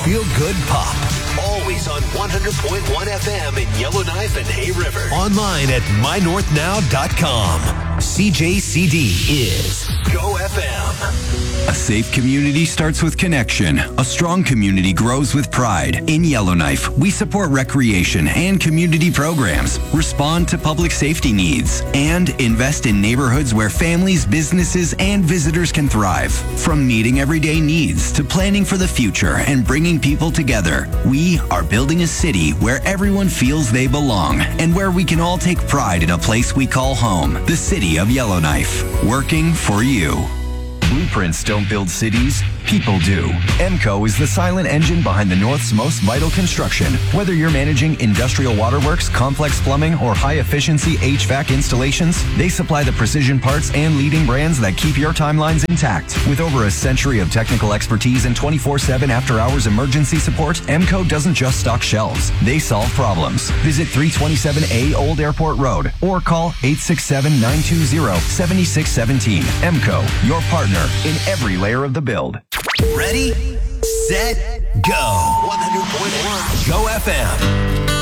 feel-good pop. Always on 100.1 FM in Yellowknife and Hay River. Online at mynorthnow.com. CJCD is Go FM. A safe community starts with connection. A strong community grows with pride. In Yellowknife, we support recreation and community programs, respond to public safety needs, and invest in neighborhoods where families, businesses, and visitors can thrive. From meeting everyday needs to planning for the future and bringing people together, we are building a city where everyone feels they belong and where we can all take pride in a place we call home, the city of Yellowknife, working for you. Blueprints don't build cities, people do. EMCO is the silent engine behind the North's most vital construction. Whether you're managing industrial waterworks, complex plumbing, or high-efficiency HVAC installations, they supply the precision parts and leading brands that keep your timelines intact. With over a century of technical expertise and 24/7 after-hours emergency support, EMCO doesn't just stock shelves. They solve problems. Visit 327A Old Airport Road or call 867-920-7617. EMCO, your partner in every layer of the build. Ready, set, go. 100.1 Go FM.